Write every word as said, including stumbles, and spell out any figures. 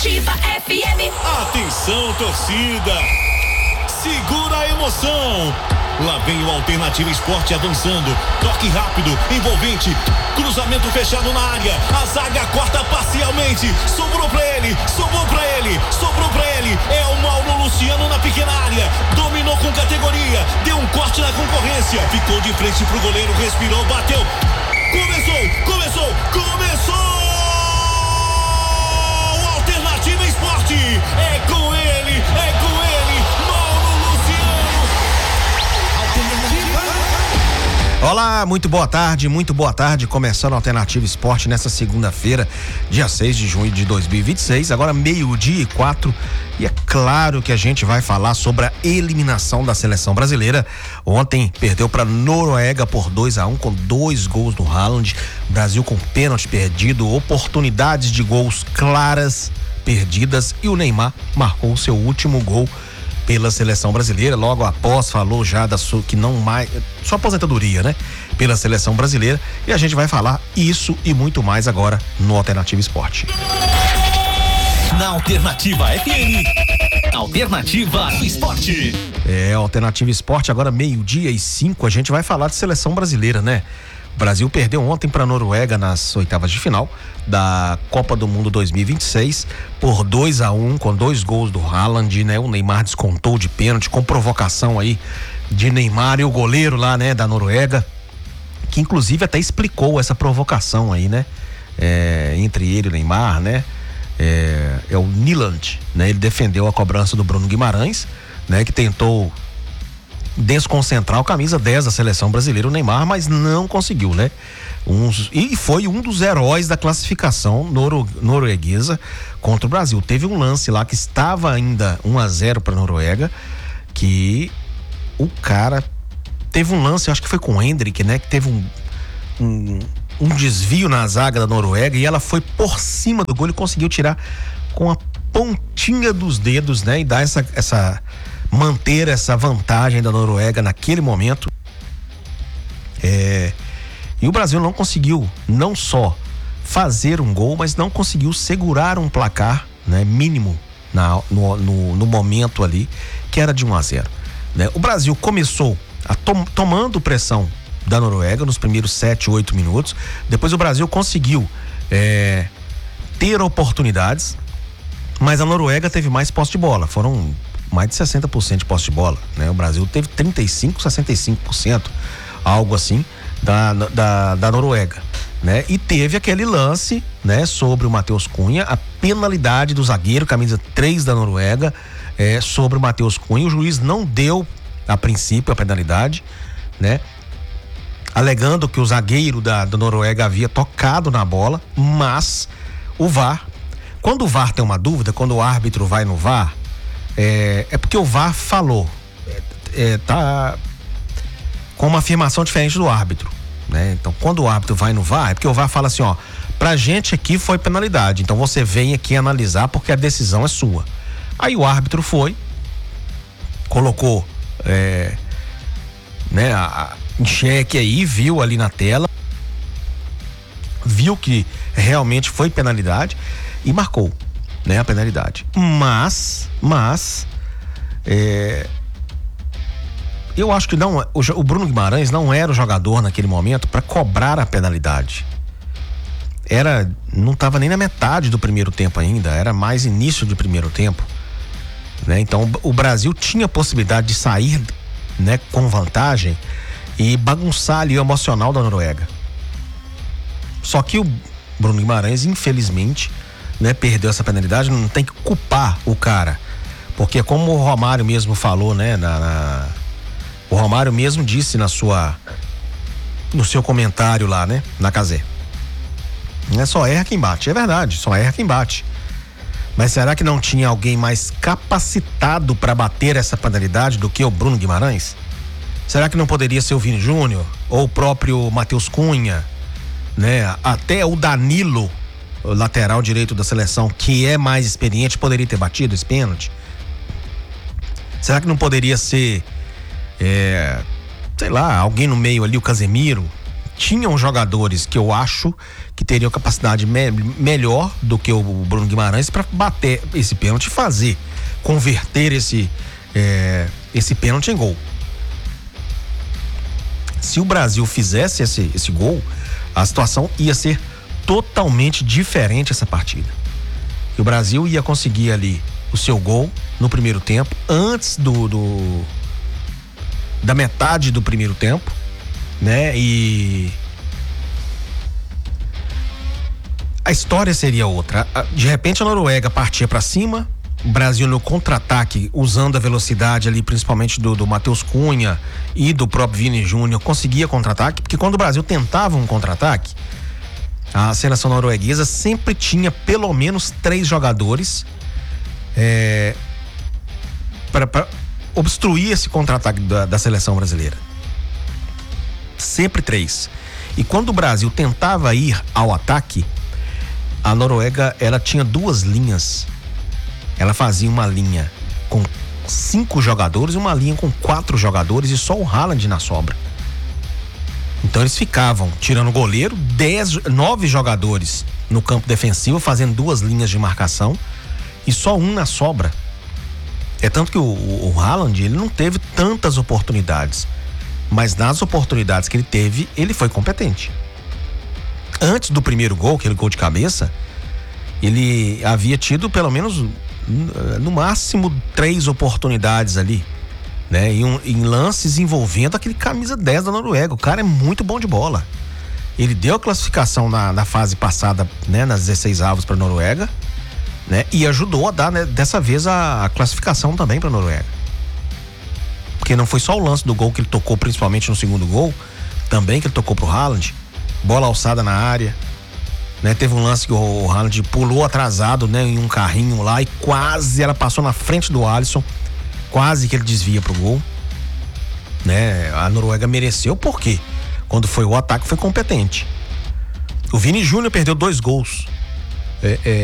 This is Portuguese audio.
Ativa F M. Atenção, torcida. Segura a emoção. Lá vem o Alternativa Esporte avançando. Toque rápido, envolvente. Cruzamento fechado na área. A zaga corta parcialmente. Sobrou pra ele, sobrou pra ele, sobrou pra ele. É o Mauro Luciano na pequena área. Dominou com categoria. Deu um corte na concorrência. Ficou de frente pro goleiro, respirou, bateu. Começou, começou, começou! O Alternativa Esporte é com ele, é com ele, Mauro Luciano. Alternativa. Olá, muito boa tarde, muito boa tarde, começando o Alternativa Esporte nessa segunda-feira, dia seis de junho de dois mil e vinte e seis, agora meio-dia e quatro, e é claro que a gente vai falar sobre a eliminação da seleção brasileira. Ontem perdeu para Noruega por dois a um com dois gols do Haaland, Brasil com pênalti perdido, oportunidades de gols claras perdidas, e o Neymar marcou seu último gol pela seleção brasileira. Logo após falou já da sua, que não mais, sua aposentadoria, né? Pela seleção brasileira, e a gente vai falar isso e muito mais agora no Alternativa Esporte. Na Alternativa F M, Alternativa Esporte. É, Alternativa Esporte, agora meio-dia e cinco, a gente vai falar de seleção brasileira, né? O Brasil perdeu ontem para a Noruega nas oitavas de final da Copa do Mundo dois mil e vinte e seis por dois a um, com dois gols do Haaland, né? O Neymar descontou de pênalti com provocação aí de Neymar e o goleiro lá, né, da Noruega, que inclusive até explicou essa provocação aí, né? É, entre ele e o Neymar, né? É, é o Nyland, né? Ele defendeu a cobrança do Bruno Guimarães, né? Que tentou desconcentrar o camisa dez da seleção brasileira, o Neymar, mas não conseguiu, né? Uns, e foi um dos heróis da classificação noro, norueguesa contra o Brasil. Teve um lance lá que estava ainda um a zero para a Noruega, que o cara teve um lance, acho que foi com o Hendrick, né? Que teve um, um, um desvio na zaga da Noruega e ela foi por cima do gol e conseguiu tirar com a pontinha dos dedos, né? E dar essa, essa manter essa vantagem da Noruega naquele momento. É, e o Brasil não conseguiu não só fazer um gol, mas não conseguiu segurar um placar, né, mínimo na, no, no, no momento ali, que era de um a zero. Né? O Brasil começou a tom, tomando pressão da Noruega nos primeiros sete, oito minutos. Depois o Brasil conseguiu é, ter oportunidades, mas a Noruega teve mais posse de bola. Foram mais de sessenta por cento de posse de bola, né? O Brasil teve trinta e cinco, sessenta e cinco por cento, algo assim, da, da, da Noruega, né? E teve aquele lance, né? Sobre o Matheus Cunha, a penalidade do zagueiro, camisa três da Noruega, é, sobre o Matheus Cunha. O juiz não deu, a princípio, a penalidade, né? Alegando que o zagueiro da, da Noruega havia tocado na bola, mas o V A R, quando o V A R tem uma dúvida, quando o árbitro vai no V A R, É, é porque o V A R falou, é, é, tá com uma afirmação diferente do árbitro, né? Então, quando o árbitro vai no V A R, é porque o V A R fala assim, ó, pra gente aqui foi penalidade, então você vem aqui analisar porque a decisão é sua. Aí o árbitro foi, colocou é, né, a, a, em xeque aí, viu ali na tela, viu que realmente foi penalidade e marcou, né, a penalidade. Mas, mas, é, eu acho que não, o, o Bruno Guimarães não era o jogador naquele momento para cobrar a penalidade. Era, não estava nem na metade do primeiro tempo ainda, era mais início de primeiro tempo, né? Então o Brasil tinha a possibilidade de sair, né, com vantagem e bagunçar ali o emocional da Noruega. Só que o Bruno Guimarães, infelizmente, né, perdeu essa penalidade. Não tem que culpar o cara, porque como o Romário mesmo falou, né, na, na, o Romário mesmo disse na sua no seu comentário lá, né, na Cazé, não é só erra quem bate, é verdade, só erra quem bate, mas será que não tinha alguém mais capacitado para bater essa penalidade do que o Bruno Guimarães? Será que não poderia ser o Vini Júnior ou o próprio Matheus Cunha, né, até o Danilo, o lateral direito da seleção, que é mais experiente, poderia ter batido esse pênalti? Será que não poderia ser, é, sei lá, alguém no meio ali, o Casemiro, tinham jogadores que eu acho que teriam capacidade me- melhor do que o Bruno Guimarães para bater esse pênalti e fazer, converter esse, é, esse pênalti em gol. Se o Brasil fizesse esse, esse gol, a situação ia ser totalmente diferente essa partida. E o Brasil ia conseguir ali o seu gol no primeiro tempo, antes do, do da metade do primeiro tempo, né? E a história seria outra. De repente a Noruega partia para cima, o Brasil no contra-ataque, usando a velocidade ali, principalmente do, do Matheus Cunha e do próprio Vini Júnior, conseguia contra-ataque, porque quando o Brasil tentava um contra-ataque, a seleção norueguesa sempre tinha pelo menos três jogadores é, para obstruir esse contra-ataque da, da seleção brasileira. Sempre três. E quando o Brasil tentava ir ao ataque, a Noruega, ela tinha duas linhas. Ela fazia uma linha com cinco jogadores e uma linha com quatro jogadores e só o Haaland na sobra. Então eles ficavam tirando o goleiro, dez, nove jogadores no campo defensivo, fazendo duas linhas de marcação e só um na sobra. É tanto que o, o, o Haaland, ele não teve tantas oportunidades, mas nas oportunidades que ele teve, ele foi competente. Antes do primeiro gol, aquele gol de cabeça, ele havia tido pelo menos, no máximo, três oportunidades ali, né? Em, um, em lances envolvendo aquele camisa dez da Noruega. O cara é muito bom de bola. Ele deu a classificação na, na fase passada, né? Nas dezesseis avos para a Noruega, né? E ajudou a dar, né, dessa vez a, a classificação também para a Noruega. Porque não foi só o lance do gol que ele tocou, principalmente no segundo gol, também que ele tocou pro Haaland, bola alçada na área, né? Teve um lance que o Haaland pulou atrasado, né, em um carrinho lá e quase ela passou na frente do Alisson, quase que ele desvia pro gol, né? A Noruega mereceu, porque quando foi o ataque foi competente. O Vini Júnior perdeu dois gols. É, é,